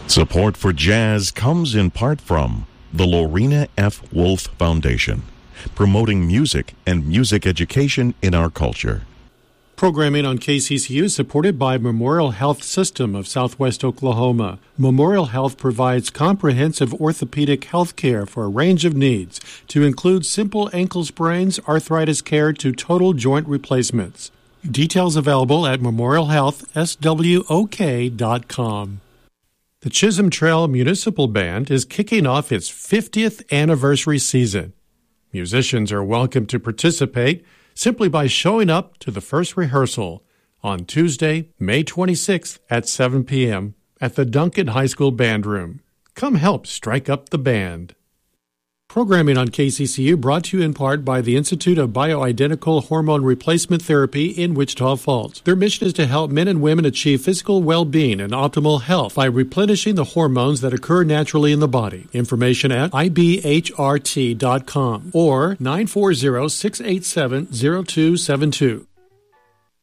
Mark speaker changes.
Speaker 1: Support for jazz comes in part from the Lorena F. Wolf Foundation, promoting music and music education in our culture.
Speaker 2: Programming on KCCU is supported by Memorial Health System of Southwest Oklahoma. Memorial Health provides comprehensive orthopedic health care for a range of needs, to include simple ankle sprains, arthritis care, to total joint replacements. Details available at memorialhealthswok.com. The Chisholm Trail Municipal Band is kicking off its 50th anniversary season. Musicians are welcome to participate simply by showing up to the first rehearsal on Tuesday, May 26th at 7 p.m. at the Duncan High School Band Room. Come help strike up the band. Programming on KCCU brought to you in part by the Institute of Bioidentical Hormone Replacement Therapy in Wichita Falls. Their mission is to help men and women achieve physical well-being and optimal health by replenishing the hormones that occur naturally in the body. Information at ibhrt.com or 940-687-0272.